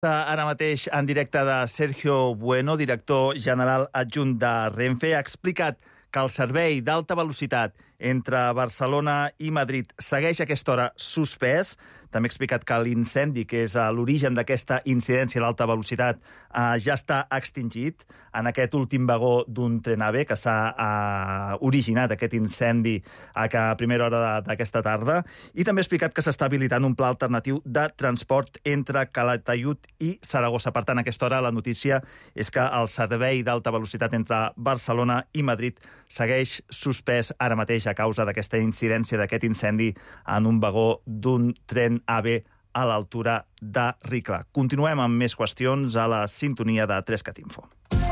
Ara mateix en directe de Sergio Bueno, director general adjunt de Renfe, ha explicat que el servei d'alta velocitat entre Barcelona i Madrid segueix a aquesta hora suspès. També ha explicat que l'incendi, que és l'origen d'aquesta incidència d'alta velocitat, ja està extingit en aquest últim vagó d'un tren AVE que s'ha originat aquest incendi a primera hora d'aquesta tarda. I també ha explicat que s'està habilitant un pla alternatiu de transport entre Calataiud i Saragossa. Per tant, a aquesta hora la notícia és que el servei d'alta velocitat entre Barcelona i Madrid segueix suspès ara mateix a causa d'aquesta incidència, d'aquest incendi en un vagó d'un tren AVE a l'altura de Ricla. Continuem amb més qüestions a la sintonia de 3CAT Info.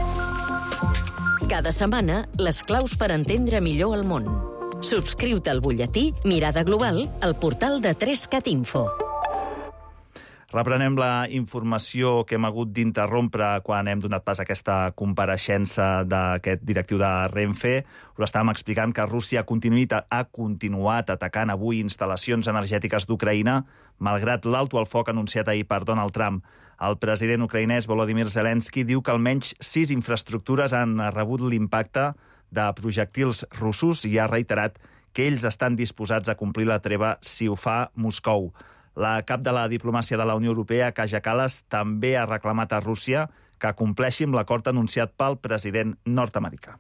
Cada setmana, les claus per entendre millor el món. Subscriu-te al butlletí Mirada Global al portal de 3CAT Info. Reprenem la informació que hem hagut d'interrompre quan hem donat pas a aquesta compareixença d'aquest directiu de Renfe. Us estàvem explicant que Rússia ha continuat atacant avui instal·lacions energètiques d'Ucraïna, malgrat l'alto al foc anunciat ahir per Donald Trump. El president ucraïnès Volodymyr Zelensky diu que almenys 6 infraestructures han rebut l'impacte de projectils russos i ha reiterat que ells estan disposats a complir la treva si ho fa Moscou. La cap de la diplomàcia de la Unió Europea, Kaja Kallas, també ha reclamat a Rússia que compleixi amb l'acord anunciat pel president nord-americà.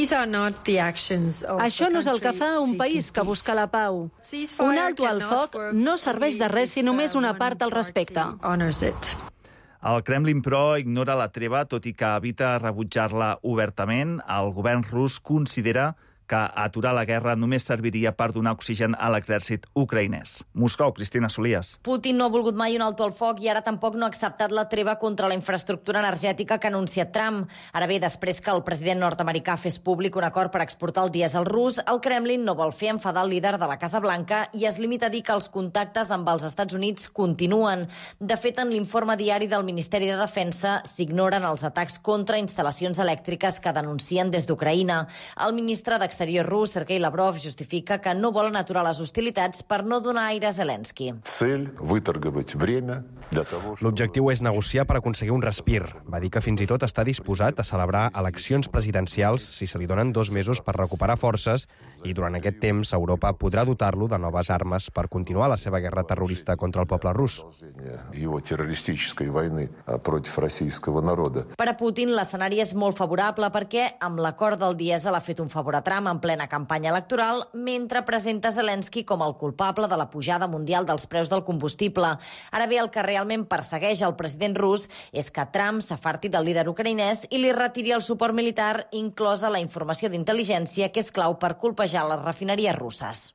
Això no és el que fa un país que busca la pau. Un alto al foc no serveix de res si només una part al respecte. El Kremlin, però, ignora la treva, tot i que evita rebutjar-la obertament. El govern rus considera que aturar la guerra només serviria per donar oxigen a l'exèrcit ucraïnès. Moscou, Cristina Solias. Putin no ha volgut mai un alto al foc i ara tampoc no ha acceptat la treva contra la infraestructura energètica que ha anunciat Trump. Ara bé, després que el president nord-americà fes públic un acord per exportar el dièsel rus, el Kremlin no vol fer enfadar el líder de la Casa Blanca i es limita a dir que els contactes amb els Estats Units continuen. De fet, en l'informe diari del Ministeri de Defensa s'ignoren els atacs contra instal·lacions elèctriques que denuncien des d'Ucraïna. El ministre d'Exterior rus, Sergei Lavrov, justifica que no volen aturar les hostilitats per no donar aire a Zelensky. L'objectiu és negociar per aconseguir un respir. Va dir que fins i tot està disposat a celebrar eleccions presidencials si se li donen 2 mesos per recuperar forces i durant aquest temps Europa podrà dotar-lo de noves armes per continuar la seva guerra terrorista contra el poble rus. Per a Putin l'escenari és molt favorable perquè amb l'acord del dièsel ha fet un favor a Trump en plena campanya electoral, mentre presenta Zelensky com el culpable de la pujada mundial dels preus del combustible. Ara bé, el que realment persegueix el president rus és que Trump s'afarti del líder ucraïnès i li retiri el suport militar, inclosa la informació d'intel·ligència, que és clau per colpejar les refineries russes.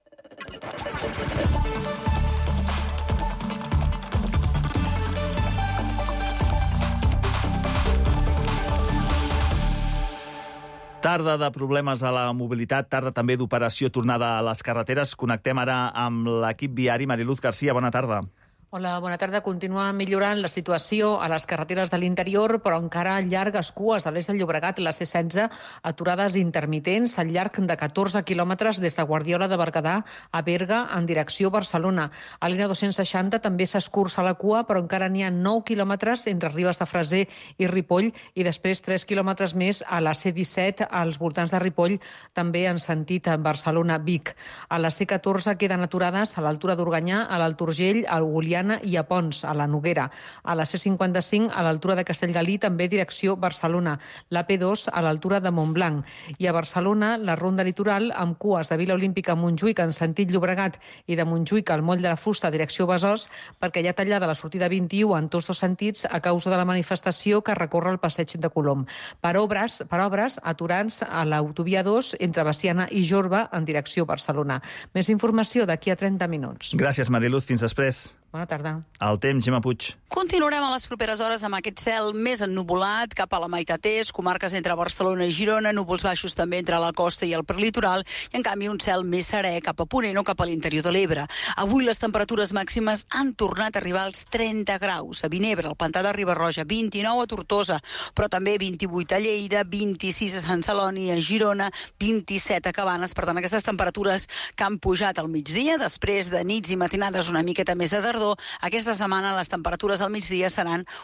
Tarda de problemes a la mobilitat, tarda també d'operació tornada a les carreteres. Connectem ara amb l'equip viari. Mariluz Garcia, bona tarda. Hola, bona tarda. Continua millorant la situació a les carreteres de l'interior, però encara llargues cues a l'est del Llobregat, la C16, aturades intermitents al llarg de 14 quilòmetres des de Guardiola de Berguedà a Berga en direcció Barcelona. A l'Ina 260 també s'escurça la cua, però encara n'hi ha 9 quilòmetres entre Ribes de Freser i Ripoll i després 3 quilòmetres més a la C17 als voltants de Ripoll, també en sentit Barcelona-Vic. A la C14 queden aturades a l'altura d'Organyà, a l'Alt Urgell, al Oliana i a Pons, a la Noguera. A la C55, a l'altura de Castellgalí, també direcció Barcelona. La P2, a l'altura de Montblanc. I a Barcelona, la ronda litoral, amb cues de Vila Olímpica a Montjuïc en sentit Llobregat i de Montjuïc al Moll de la Fusta, direcció Besòs, perquè hi ha tallada la sortida 21 en tots dos sentits a causa de la manifestació que recorre el passeig de Colom. Per obres, aturants a l'autovia 2 entre Baciana i Jorba en direcció Barcelona. Més informació d'aquí a 30 minuts. Gràcies, Mariluz. Fins després. Bona tarda. El temps, Gemma Puig. Continuarem a les properes hores amb aquest cel més ennuvolat cap a la meitat est, comarques entre Barcelona i Girona, núvols baixos també entre la costa i el prelitoral, i en canvi un cel més serè cap a Ponent o cap a l'interior de l'Ebre. Avui les temperatures màximes han tornat a arribar als 30 graus. A Vinebre, al Pantà de Riba-roja, 29 a Tortosa, però també 28 a Lleida, 26 a Sant Celoni, a Girona, 27 a Cabanes. Per tant, aquestes temperatures que han pujat al migdia, després de nits i matinades una miqueta més a tardor, Aquesta setmana les temperatures al migdia seran